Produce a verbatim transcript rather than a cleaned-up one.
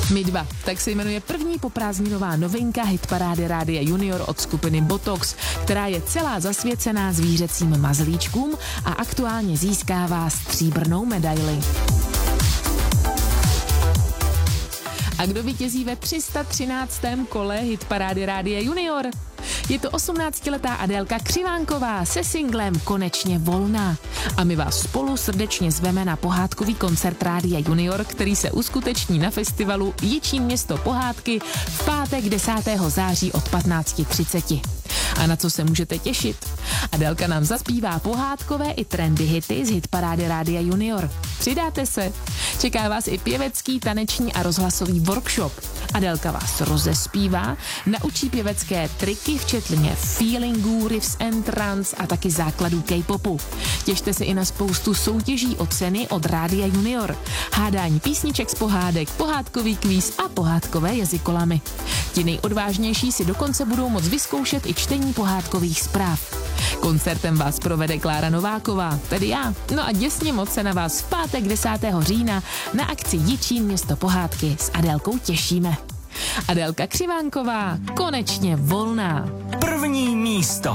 My dva, tak se jmenuje první poprázdninová novinka hitparády Rádia Junior od skupiny Botox, která je celá zasvěcená zvířecím mazlíčkům a aktuálně získává stříbrnou medaili. A kdo vítězí ve tři sta třináctém kole hitparády Rádia Junior? Je to osmnáctiletá Adélka Křivánková se singlem Konečně volná. A my vás spolu srdečně zveme na pohádkový koncert Rádia Junior, který se uskuteční na festivalu Jičín město pohádky v pátek desátého září od patnáct třicet. A na co se můžete těšit? Adélka nám zaspívá pohádkové i trendy hity z hitparády Rádia Junior. Přidáte se? Čeká vás i pěvecký, taneční a rozhlasový workshop. Adélka vás rozespívá, naučí pěvecké triky, včetně feelingů, riffs and trance a taky základů K-popu. Těšte se i na spoustu soutěží o ceny od Rádia Junior. Hádání písniček z pohádek, pohádkový kvíz a pohádkové jazykolamy. Ti nejodvážnější si dokonce budou moct vyzkoušet i čtení pohádkových zpráv. Koncertem vás provede Klára Nováková, tedy já. No a děsně moc se na vás v pátek desátého října na akci Jičín město pohádky s Adélkou těšíme. Adélka Křivánková, Konečně volná. První místo.